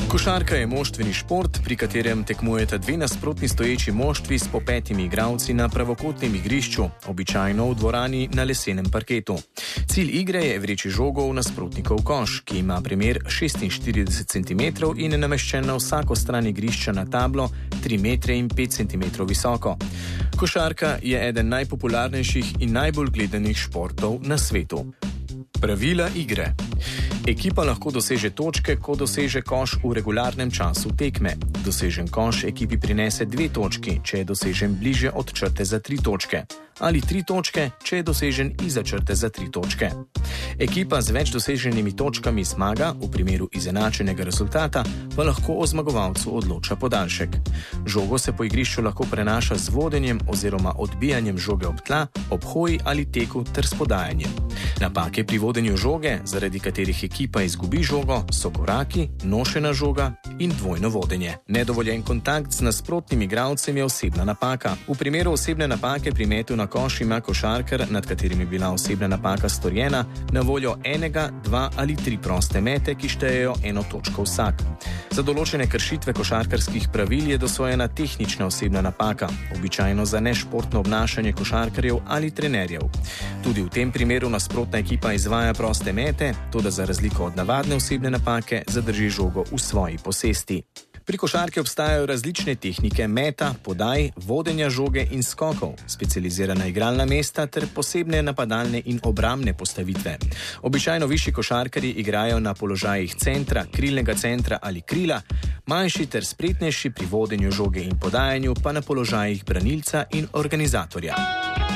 Košarka je moštveni šport, pri katerem tekmujeta dve nasprotni stoječi moštvi s po 5 igralci na pravokotnem igrišču, običajno v dvorani na lesenem parketu. Cilj igre je vreči žogo v nasprotnikov koš, ki ima premer 46 cm in je nameščen na vsako stran igrišča na tablo 3 metre in 5 cm visoko. Košarka je eden najpopularnejših in najbolj gledanih športov na svetu. Pravila igre. Ekipa lahko doseže točke, ko doseže koš v regularnem času tekme. Dosežen koš ekipi prinese 2 točki, če je dosežen bliže od črte za 3 točke. Ali 3 točke, če je dosežen izza črte za 3 točke. Ekipa z več doseženimi točkami zmaga, v primeru izenačenega rezultata pa lahko o zmagovalcu odloča podaljšek. Žogo se po igrišču lahko prenaša z vodenjem oziroma odbijanjem žoge ob tla, ob hoji ali teku ter s podajanjem. Napake pri vodenju žoge, zaradi katerih ekipa izgubi žogo, so koraki, nošena žoga in dvojno vodenje. Nedovoljen kontakt z nasprotnim igralcem je osebna napaka. V primeru osebne napake pri metu na koš ima košarkar, nad katerim je bila osebna napaka storjena, na voljo 1, 2 ali 3 proste mete, ki štejejo 1 točko vsak. Za določene kršitve košarkarskih pravil je dosojena tehnična osebna napaka, običajno za nešportno obnašanje košarkarjev ali trenerjev. Tudi v tem primeru nasprotna ekipa izvaja proste mete, toda za razliko od navadne osebne napake zadrži žogo v svoji posesti. Pri košarki obstajajo različne tehnike meta, podaj, vodenja žoge in skokov, specializirana igralna mesta ter posebne napadalne in obrambne postavitve. Običajno višji košarkarji igrajo na položajih centra, krilnega centra ali krila, manjši ter spretnejši pri vodenju žoge in podajanju pa na položajih branilca in organizatorja.